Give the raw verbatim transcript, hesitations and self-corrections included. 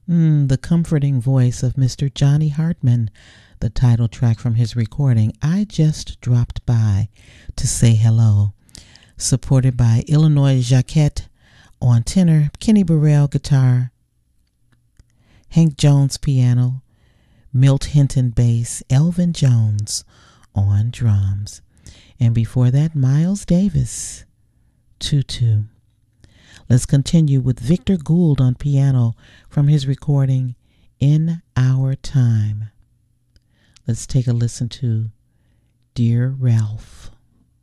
Mm, the comforting voice of Mister Johnny Hartman, the title track from his recording, I Just Dropped By to Say Hello, supported by Illinois Jacquette on tenor, Kenny Burrell guitar, Hank Jones piano, Milt Hinton bass, Elvin Jones on drums. And before that, Miles Davis, Tutu. Let's continue with Victor Gould on piano from his recording, In Our Time. Let's take a listen to Dear Ralph.